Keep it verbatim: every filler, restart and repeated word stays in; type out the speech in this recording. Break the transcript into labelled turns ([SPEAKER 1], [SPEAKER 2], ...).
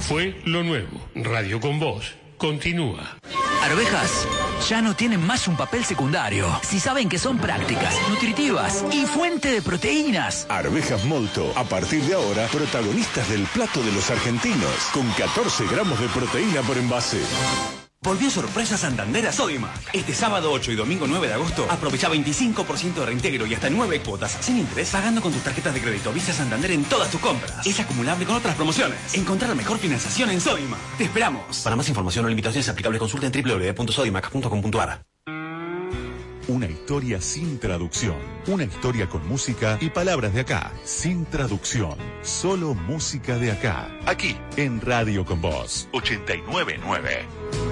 [SPEAKER 1] Fue lo nuevo. Radio con Voz. Continúa.
[SPEAKER 2] Arvejas ya no tienen más un papel secundario. Si saben que son prácticas, nutritivas y fuente de proteínas.
[SPEAKER 3] Arvejas Molto, a partir de ahora, protagonistas del plato de los argentinos, con catorce gramos de proteína por envase.
[SPEAKER 4] Volvió sorpresa Santander a Sodimac. Este sábado ocho y domingo nueve de agosto, aprovecha veinticinco por ciento de reintegro y hasta nueve cuotas sin interés pagando con tus tarjetas de crédito Visa Santander en todas tus compras. Es acumulable con otras promociones. Encontrar la mejor financiación en Sodimac. Te esperamos. Para más información o limitaciones aplicables, consulta en doble u doble u doble u punto sodimac punto com punto a r.
[SPEAKER 5] Una historia sin traducción. Una historia con música y palabras de acá. Sin traducción. Solo música de acá. Aquí, en Radio con Voz. ochenta y nueve punto nueve.